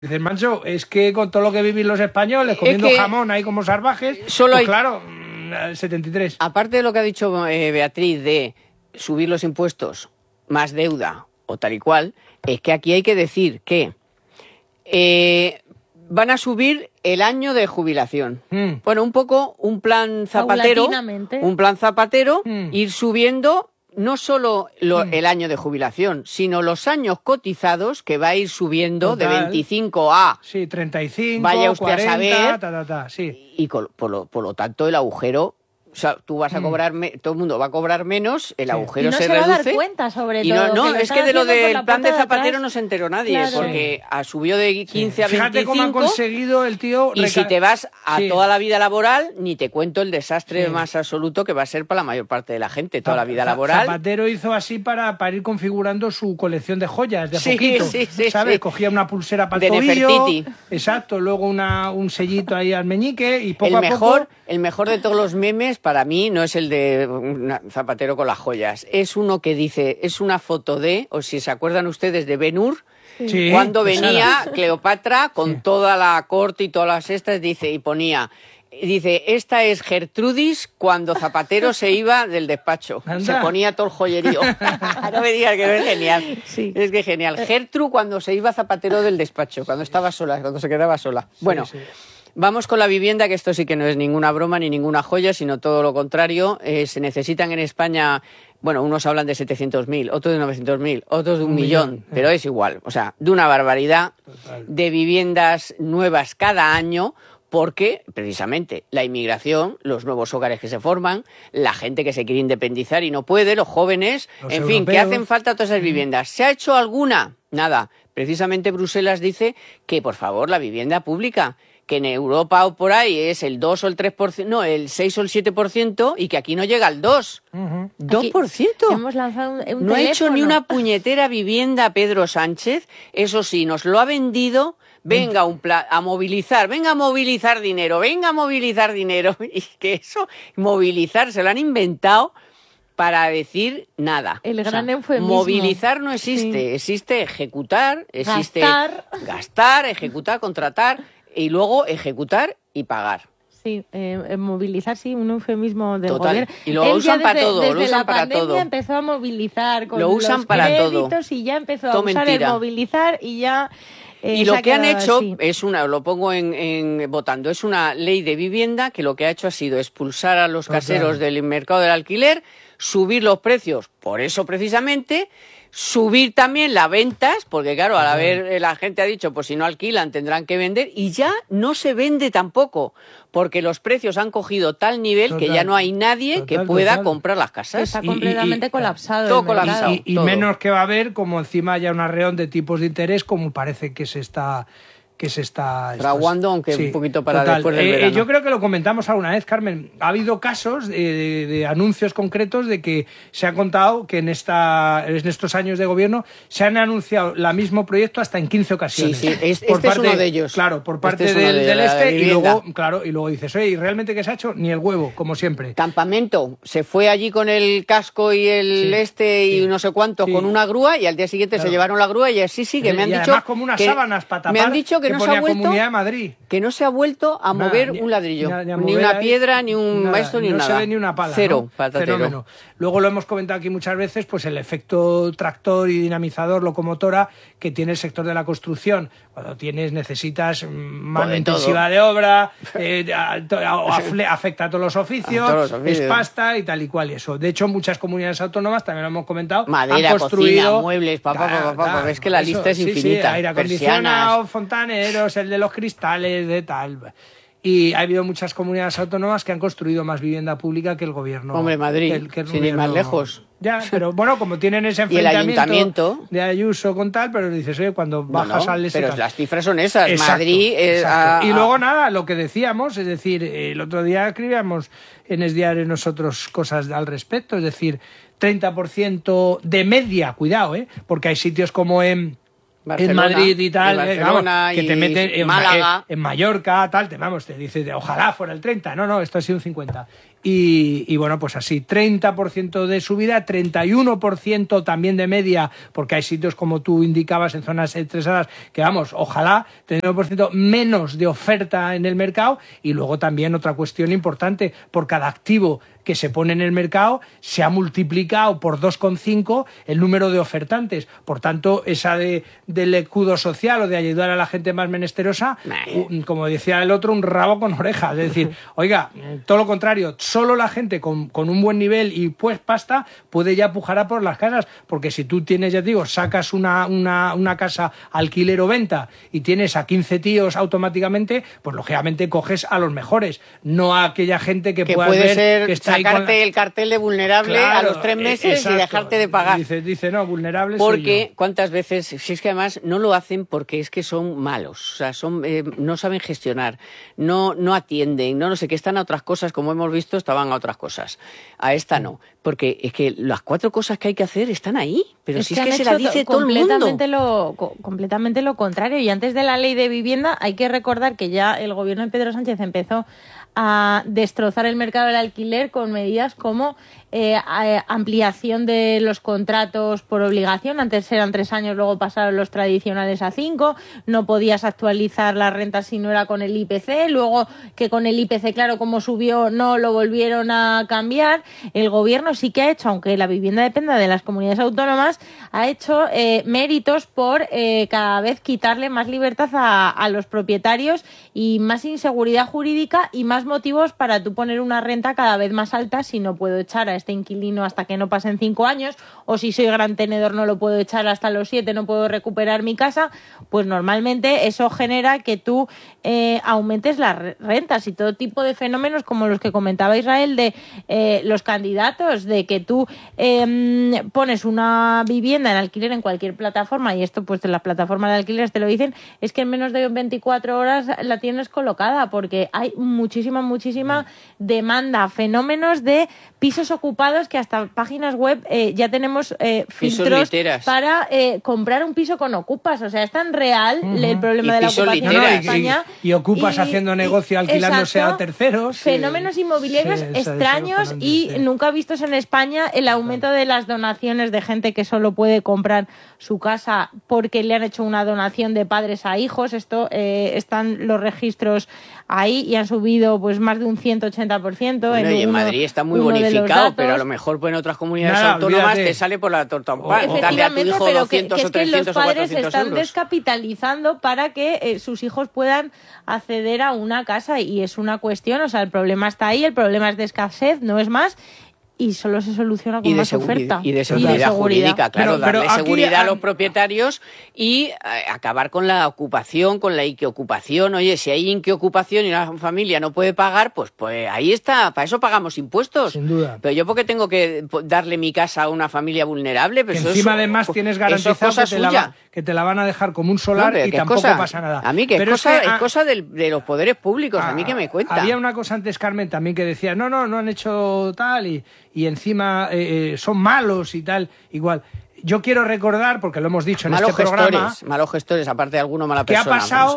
Dices, Manso, es que con todo lo que vivís los españoles, comiendo jamón ahí como salvajes, solo pues hay... claro, 73. Aparte de lo que ha dicho Beatriz de subir los impuestos, más deuda o tal y cual, es que aquí hay que decir que van a subir el año de jubilación. Bueno, un poco un plan zapatero, ir subiendo no solo el año de jubilación, sino los años cotizados, que va a ir subiendo. Total, de 25 a... Sí, 35, vaya usted 40, a saber. Sí. Y por lo tanto el agujero... O sea, tú vas a cobrar, todo el mundo va a cobrar menos, el agujero se reduce. Y no se va a dar cuenta, sobre todo. No, es que de lo del plan de Zapatero no se enteró nadie, claro, porque subió de 15 a 25. Fíjate cómo ha conseguido el tío... Y si te vas a toda la vida laboral, ni te cuento el desastre más absoluto que va a ser para la mayor parte de la gente, toda la vida laboral. Zapatero hizo así para ir configurando su colección de joyas, de a poquito, ¿sabes? Cogía una pulsera para el tobillo. Nefertiti. Exacto, luego un sellito ahí al meñique y poco a poco... El mejor de todos los memes para mí no es el de Zapatero con las joyas. Es uno que dice, es una foto de, o si se acuerdan ustedes de Ben-Hur, cuando venía Cleopatra con toda la corte y todas las estas, dice, esta es Gertrudis cuando Zapatero se iba del despacho. Anda. Se ponía todo el joyerío. No me digas que no es genial. Sí. Es que es genial. Gertrude cuando se iba Zapatero del despacho, cuando estaba sola, cuando se quedaba sola. Bueno. Sí. Vamos con la vivienda, que esto sí que no es ninguna broma ni ninguna joya, sino todo lo contrario. Se necesitan en España, bueno, unos hablan de 700.000, otros de 900.000, otros de un millón, pero es igual. O sea, de una barbaridad. Total. De viviendas nuevas cada año, porque precisamente la inmigración, los nuevos hogares que se forman, la gente que se quiere independizar y no puede, los jóvenes, los en fin, que hacen falta todas esas viviendas. ¿Se ha hecho alguna? Nada. Precisamente Bruselas dice que, por favor, la vivienda pública, que en Europa o por ahí es el 2 o el 3%, no, el 6 o el 7%, y que aquí no llega al 2%. 2%. Hemos lanzado un no teléfono. Ha hecho ni una puñetera vivienda Pedro Sánchez. Eso sí, nos lo ha vendido. Venga a movilizar dinero. Y que eso, movilizar, se lo han inventado para decir nada. El gran eufemismo. Movilizar no existe. Existe ejecutar, existe gastar, ejecutar, contratar, y luego ejecutar y pagar. Sí, movilizar, sí, un eufemismo del Total. gobierno. Y lo usan para todo, desde lo usan la para pandemia todo. Empezó a movilizar con lo usan los para créditos todo. Y ya empezó a usar el movilizar y ya... y lo que han hecho es lo pongo votando, es una ley de vivienda que lo que ha hecho ha sido expulsar a los caseros del mercado del alquiler, subir los precios, por eso precisamente, subir también las ventas, porque claro, al haber la gente ha dicho, pues si no alquilan tendrán que vender, y ya no se vende tampoco, porque los precios han cogido tal nivel que ya no hay nadie que pueda comprar las casas. Está completamente colapsado. Todo colapsado. Y menos que va a haber, como encima haya un arreón de tipos de interés, como parece que se está fraguando, aunque un poquito para después del verano. Yo creo que lo comentamos alguna vez, Carmen. Ha habido casos de anuncios concretos de que se ha contado que en estos años de gobierno se han anunciado el mismo proyecto hasta en 15 ocasiones. Sí, este es uno de ellos. Claro, por parte y luego dices, oye, ¿y realmente qué se ha hecho? Ni el huevo, como siempre. Campamento, se fue allí con el casco y y no sé cuánto con una grúa, y al día siguiente se llevaron la grúa y así que me han dicho como unas sábanas para tapar. Me han dicho que no se ha vuelto, Comunidad de Madrid. Que no se ha vuelto a mover un ladrillo, ni una piedra, ni un maestro, ni nada. No se ve ni una pala. Cero, ¿no? Fenómeno. Luego lo hemos comentado aquí muchas veces, pues el efecto tractor y dinamizador, locomotora, que tiene el sector de la construcción. Cuando necesitas mano intensiva de obra, afecta a todos los oficios, es pasta y tal y cual y eso. De hecho, muchas comunidades autónomas, también lo hemos comentado, madera, han construido cocina, muebles, es que la lista es infinita. Aire acondicionado, fontaneros, el de los cristales, de tal. Y ha habido muchas comunidades autónomas que han construido más vivienda pública que el gobierno. Hombre, Madrid, sin ir más lejos. Ya, pero bueno, como tienen ese enfrentamiento de Ayuso con tal, pero dices, oye, cuando bajas al... Pero las cifras son esas. Exacto, Madrid... y luego nada, lo que decíamos, es decir, el otro día escribíamos en Es Diario nosotros cosas al respecto, es decir, 30% de media, cuidado, porque hay sitios como en Madrid y tal, que te meten Málaga, en Mallorca, tal, te dice, ojalá fuera el 30, no, esto ha sido un 50. Y bueno, pues así, 30% de subida, 31% también de media, porque hay sitios, como tú indicabas, en zonas estresadas, que vamos, ojalá, 31% menos de oferta en el mercado. Y luego también otra cuestión importante, por cada activo que se pone en el mercado se ha multiplicado por 2,5 el número de ofertantes. Por tanto, esa del escudo social o de ayudar a la gente más menesterosa, como decía el otro, un rabo con orejas. Es decir, oiga, todo lo contrario, solo la gente con un buen nivel y pues pasta puede ya pujar a por las casas, porque si tú tienes, ya te digo, sacas una casa alquiler o venta y tienes a 15 tíos automáticamente, pues lógicamente coges a los mejores, no a aquella gente que puedas puede ver ser que está sacarte el cartel de vulnerable, claro, a los 3 meses, exacto, y dejarte de pagar. Dice no, vulnerable porque soy yo. ¿Cuántas veces? Si es que además no lo hacen porque es que son malos, o sea, no saben gestionar, no atienden, no sé qué, están a otras cosas, como hemos visto, estaban a otras cosas. A esta no, porque es que las 4 cosas que hay que hacer están ahí, pero si es que se las dice todo el mundo. Completamente lo contrario. Y antes de la ley de vivienda hay que recordar que ya el gobierno de Pedro Sánchez empezó a destrozar el mercado del alquiler con medidas como ampliación de los contratos por obligación. Antes eran 3 años, luego pasaron los tradicionales a 5. No podías actualizar las rentas si no era con el IPC. Luego, que con el IPC, claro, como subió, no lo volvieron a cambiar. El gobierno sí que ha hecho, aunque la vivienda dependa de las comunidades autónomas, ha hecho méritos por cada vez quitarle más libertad a los propietarios y más inseguridad jurídica y más motivos para tú poner una renta cada vez más alta si no puedo echar a este inquilino hasta que no pasen 5 años, o si soy gran tenedor no lo puedo echar hasta los 7, no puedo recuperar mi casa. Pues normalmente eso genera que tú aumentes las rentas y todo tipo de fenómenos como los que comentaba Israel de los candidatos, de que tú pones una vivienda en alquiler en cualquier plataforma, y esto pues de las plataformas de alquiler te lo dicen, es que en menos de 24 horas la tienes colocada, porque hay muchísima demanda, fenómenos de pisos ocupados, que hasta páginas web ya tenemos filtros para comprar un piso con ocupas. O sea, es tan real el problema de la ocupación en España. Y ocupas haciendo negocio alquilándose, exacto, a terceros. Fenómenos inmobiliarios extraños y nunca vistos en España. El aumento de las donaciones de gente que solo puede comprar su casa porque le han hecho una donación de padres a hijos. Esto están los registros ahí y han subido pues más de un 180%. Bueno, y en Madrid está muy bonificado, pero a lo mejor pues, en otras comunidades autónomas te sale por la torta un pan. Darle a tu hijo 200 o 300 o 400 euros. Los padres están descapitalizando para que sus hijos puedan acceder a una casa, y es una cuestión, o sea, el problema está ahí, el problema es de escasez, no es más. Y solo se soluciona con más oferta. Y de seguridad jurídica, claro, darle seguridad a los propietarios y acabar con la ocupación, con la inquiocupación. Oye, si hay inquiocupación y una familia no puede pagar, pues ahí está, para eso pagamos impuestos. Sin duda. Pero yo, ¿por qué tengo que darle mi casa a una familia vulnerable? Pues que encima además tienes garantizado que te la van a dejar como un solar, y tampoco pasa nada. A mí que es cosa de los poderes públicos, a mí que me cuenta. Había una cosa antes, Carmen, también que decía, no han hecho tal y encima son malos y tal, igual. Yo quiero recordar, porque lo hemos dicho en este programa... Malos gestores, aparte de alguno mala persona. Que ha pasado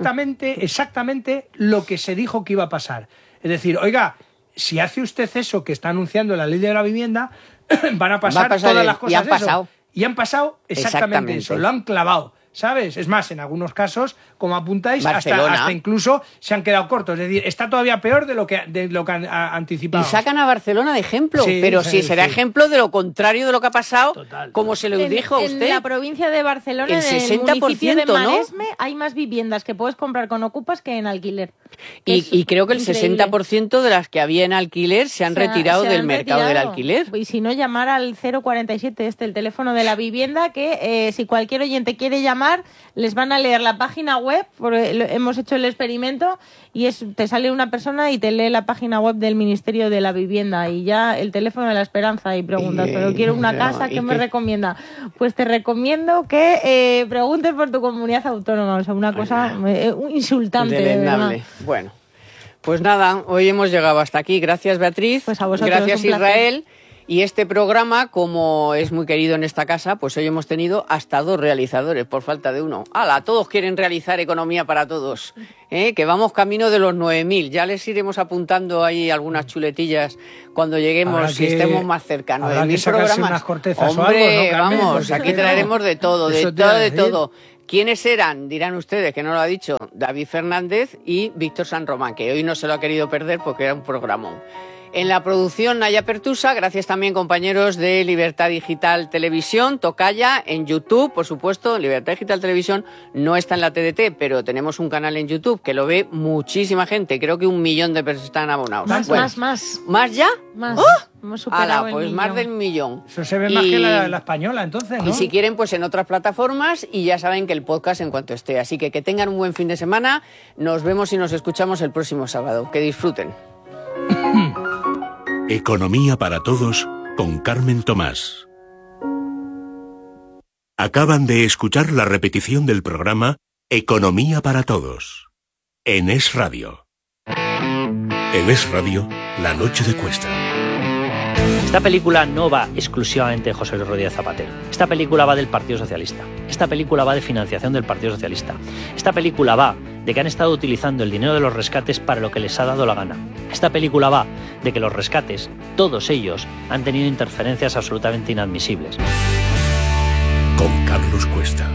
exactamente lo que se dijo que iba a pasar. Es decir, oiga, si hace usted eso que está anunciando la ley de la vivienda, van a pasar todas las cosas. Y han pasado exactamente eso, lo han clavado. ¿Sabes? Es más, en algunos casos, como apuntáis, hasta incluso se han quedado cortos. Es decir, está todavía peor de lo que han anticipado. Y sacan a Barcelona de ejemplo, pero sí, será ejemplo de lo contrario de lo que ha pasado, como se lo dijo a usted. En la provincia de Barcelona, en el municipio de Maresme, ¿no? Hay más viviendas que puedes comprar con ocupas que en alquiler. Y creo que el 60% de las que había en alquiler se han retirado del mercado del alquiler. Y si no, llamar al 047, el teléfono de la vivienda, que si cualquier oyente quiere llamar, les van a leer la página web, porque hemos hecho el experimento, y te sale una persona y te lee la página web del Ministerio de la Vivienda y ya el teléfono de la esperanza, y preguntas, pero quiero una casa, ¿qué me recomienda? Pues te recomiendo que preguntes por tu comunidad autónoma. O sea, una cosa insultante. Deleznable. Bueno, pues nada, hoy hemos llegado hasta aquí. Gracias, Beatriz. Pues a vosotros. Gracias, Israel. Y este programa, como es muy querido en esta casa, pues hoy hemos tenido hasta 2 realizadores por falta de uno. ¡Hala! Todos quieren realizar Economía para Todos, que vamos camino de los 9.000. Ya les iremos apuntando ahí algunas chuletillas cuando lleguemos, si estemos más cerca. 9.000 programas. Unas cortezas Hombre, o algo, ¿no, Carmen? vamos, aquí traeremos de todo, de todo. ¿Quiénes eran? Dirán ustedes, que no lo ha dicho, David Fernández y Víctor San Román, que hoy no se lo ha querido perder porque era un programón. En la producción, Naya Pertusa, gracias también, compañeros de Libertad Digital Televisión, Tocaya, en YouTube, por supuesto. Libertad Digital Televisión no está en la TDT, pero tenemos un canal en YouTube que lo ve muchísima gente. Creo que 1 millón de personas están abonados. Más. ¿Más ya? Más. Hemos superado el millón. Más del 1 millón. Eso se ve más que la española, entonces, ¿no? Y si quieren, pues en otras plataformas, y ya saben que el podcast en cuanto esté. Así que tengan un buen fin de semana. Nos vemos y nos escuchamos el próximo sábado. Que disfruten. Economía para Todos con Carmen Tomás. Acaban de escuchar la repetición del programa Economía para Todos en Es Radio. En Es Radio, La Noche de Cuesta. Esta película no va exclusivamente de José Luis Rodríguez Zapatero. Esta película va del Partido Socialista. Esta película va de financiación del Partido Socialista. Esta película va de que han estado utilizando el dinero de los rescates para lo que les ha dado la gana. Esta película va de que los rescates, todos ellos, han tenido interferencias absolutamente inadmisibles. Con Carlos Cuesta.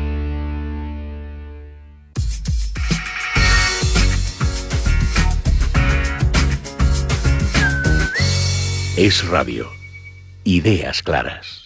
Es Radio. Ideas claras.